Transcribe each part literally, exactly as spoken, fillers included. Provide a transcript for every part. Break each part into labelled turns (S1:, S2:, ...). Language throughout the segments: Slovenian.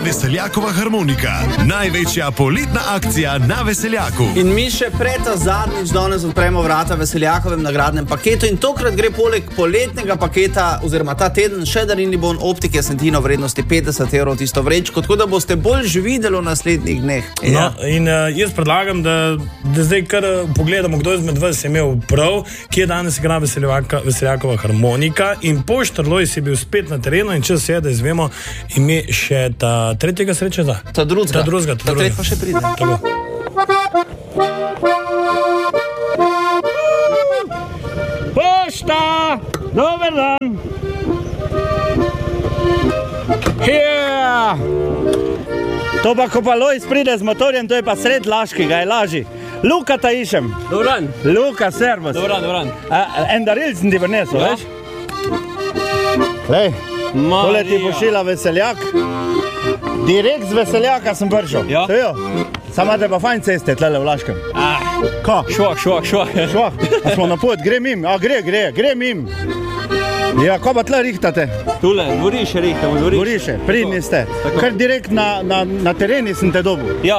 S1: Veseljakova harmonika. Največja poletna akcija na Veseljaku.
S2: In mi še preta zadnjič danes odpremo vrata Veseljakovem nagradnem paketu in tokrat gre poleg poletnega paketa oziroma ta teden še darilni bon optike Sentino vrednosti petdeset evrov tisto vrečko, tako da boste bolj videli v naslednjih dneh.
S3: No, in uh, jaz predlagam, da, da zdaj kar pogledamo, kdo izmed vas je imel prav, kje danes igra Veseljakova harmonika, in Poštar Lojz je bil spet na terenu in čas je, da izvemo ime še ta tretjega sreča za?
S2: Ta drugega.
S3: Ta drugega.
S2: Ta tretj pa še pride.
S3: Tako.
S4: Pošta! Dober dan! Yeah. To pa, ko pa Lojz pride z motorjem, to je pa sred Laškega, je lažji. Luka ta išem.
S5: Dobran.
S4: Luka, servus.
S5: Dobran, dobran.
S4: A, en daril sem ti prinesel,
S5: Ja.
S4: veš? Lej, tole ti pošila Veseljak. Direkt z Veseljaka sem prišel.
S5: Ja.
S4: Stojo. Samo imate pa fajn ceste tlele v Laškem.
S5: Ah,
S4: Ko?
S5: švak, švak, švak.
S4: Švah, a smo na pot, gre mim, a gre, gre, gre mim. Ja, ko pa tle rihtate?
S5: Tule, dvoriše rihtamo, dvoriše.
S4: Goriše, pridni ste.
S5: Tako.
S4: Kar direkt na, na, na tereni sem te dobil.
S5: Ja,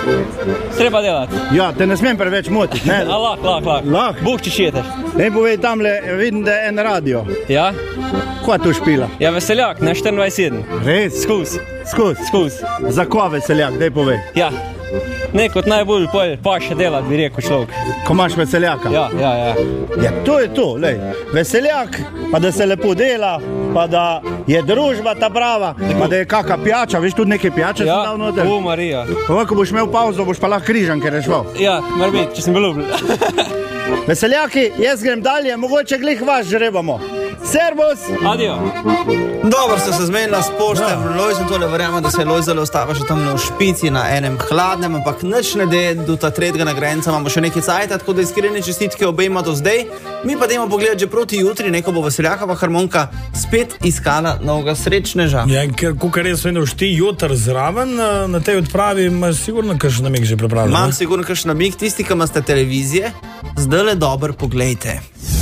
S5: treba delati.
S4: Ja, te ne smem preveč motiti, ne?
S5: A lah, lah, lah.
S4: Lah.
S5: Bog če šeteš.
S4: Ne povej tamle, vidim, da je en radio.
S5: Ja?
S4: Kva tu špila?
S5: Ja, Veseljak, na štiriindvajset sedem.
S4: Res?
S5: Skus,
S4: Skus.
S5: skus.
S4: Za kva Veseljak, daj povej.
S5: Ja. Ne, kot najbolj pol pa še delati, bi rekel človek.
S4: Ko imaš Veseljaka?
S5: Ja, ja, ja.
S4: Ja, to je to, lej. Veseljak, pa da se lepo dela, pa da je družba ta prava, pa da je kaka pijača, veš, tudi neke pijače
S5: Ja,
S4: sem dal noter.
S5: o Marija.
S4: Pa ko boš imel pauzo, boš pa lahko križanke rešval.
S5: Ja, mora biti, če sem bil ljubljen.
S4: Veseljaki, jaz grem dalje, mogoče glih vas žrebamo. Servus!
S5: Adijo.
S2: Dobro ste se zmenila s Poštem Lojzom, tole verjamem, da se je Lojz zelo ostava še tam v špici na enem hladnem, ampak nič ne de, do ta tretjega nagrajenca imamo še nekaj cajta, tako da iskrene čestitke obema do zdaj. Mi pa dajmo pogledati že proti jutri, neko bo Veseljakova harmonika spet iskala novega srečneža.
S3: Ja, ker kukar res vedno ti jutr zraven, na tej odpravi imaš sigurno kakšen namig že pripravljen.
S2: Imam sigurno kakšen namig, tisti, ki imate televizije, zdajle dobro poglejte.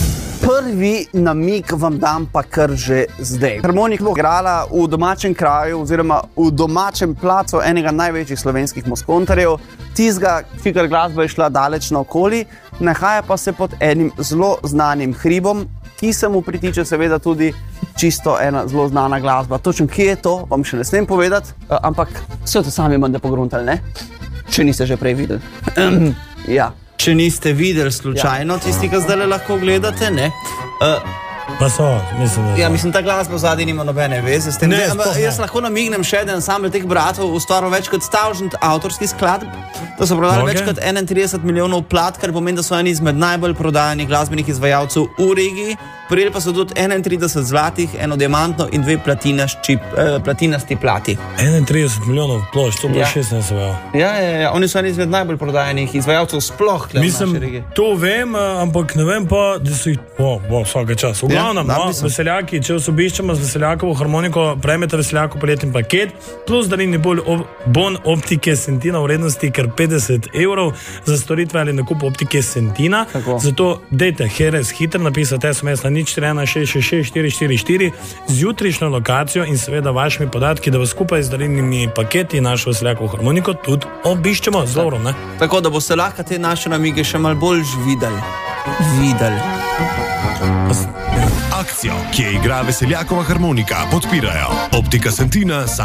S2: Prvi namig vam dam pa kar že zdaj. Harmonika bo igrala v domačem kraju oziroma v domačem placu enega največjih slovenskih moskontarjev. Tizga fikar glasba je šla daleč naokoli, nahaja pa se pod enim zelo znanim hribom, ki se mu pritiče seveda tudi čisto ena zelo znana glasba. Točno kje je to, vam še ne smem povedati, ampak vse to sami imate pogruntali, ne? Če niste že prej videli. Ja. Če niste videli slučajno, ja. Tisti, ki zdaj lahko gledate, ne? Uh,
S3: Pa so, mislim, da so.
S2: ja, mislim, ta glasba zadnji nima nobene veze s tem.
S3: Ne,
S2: Zdaj, ampak
S3: sploh ne.
S2: jaz lahko namignem še eden ansambel teh bratov, ustvaril več kot stavžent avtorskih skladb. To so prodali
S3: Ok.
S2: več kot enaintrideset milijonov plat, kar pomeni, da so eni izmed najbolj prodajanih glasbenih izvajalcev v regiji. Prijeli pa so tudi enaintrideset zlatih, eno diamantno in dve platinasti, eh, platinasti plati.
S3: enaintrideset milijonov plošč, to bo
S2: Ja.
S3: šestnajst sejo.
S2: Ja, ja, ja, oni so eni izmed najbolj prodajanih izvajalcev sploh tle v naši
S3: Mislim,
S2: regiji.
S3: to vem, ampak ne vem pa, da so jih, o, bo, vsake čas. V glavnem,
S2: Ja,
S3: no,
S2: napisam.
S3: Veseljaki, če vas obiščemo z Veseljakovo harmoniko, prejmete Veseljakov poletni paket, plus darilni bolj bon optike Sentina v vrednosti kar petdeset evrov za storitve ali nakup optike Sentina.
S2: Tako.
S3: Zato dejte res hitro napisati es em es na nič štiri ena šest šest šest štiri štiri štiri z jutrišnjo lokacijo in seveda vašimi podatki, da vas skupaj z darilnimi paketi našo Veseljakovo harmoniko tudi obiščemo z Lovrom, ne?
S2: Tako da boste lahko te naše namige še malo bolj videli. Videli.
S1: Akcijo, ki je igra Veseljakova harmonika, podpirajo Optika Sentina.